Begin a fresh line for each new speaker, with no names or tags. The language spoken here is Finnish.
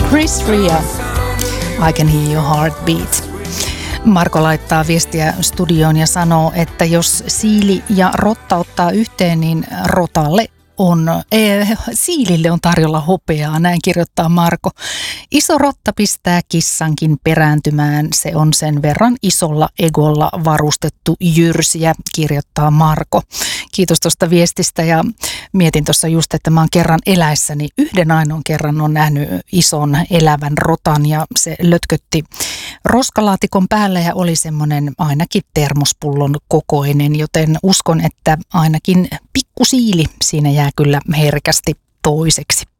Chris Ria, I Can Hear Your Heartbeat. Marko laittaa viestiä studioon ja sanoo, että jos siili ja rotta ottaa yhteen, niin siilille on tarjolla hopeaa, näin kirjoittaa Marko. Iso rotta pistää kissankin perääntymään, se on sen verran isolla egolla varustettu jyrsiä, kirjoittaa Marko. Kiitos tuosta viestistä ja mietin tuossa just, että mä oon kerran eläessäni yhden ainoan kerran on nähnyt ison elävän rotan ja se lötkötti roskalaatikon päällä ja oli semmoinen ainakin termospullon kokoinen, joten uskon, että ainakin pikkusiili siinä jää kyllä herkästi toiseksi.